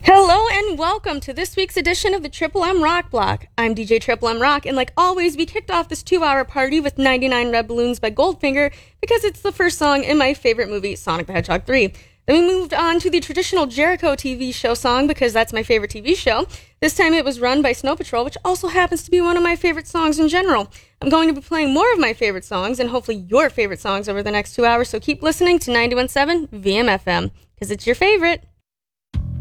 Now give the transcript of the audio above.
Hello and welcome to this week's edition of the Triple M Rock Block. I'm DJ Triple M Rock, and like always, we kicked off this 2-hour party with 99 Red Balloons by Goldfinger because it's the first song in my favorite movie, Sonic the Hedgehog 3. Then we moved on to the traditional Jericho TV show song because that's my favorite TV show. This time it was run by Snow Patrol, which also happens to be one of my favorite songs in general. I'm going to be playing more of my favorite songs and hopefully your favorite songs over the next 2 hours, so keep listening to 91.7 VMFM because it's your favorite.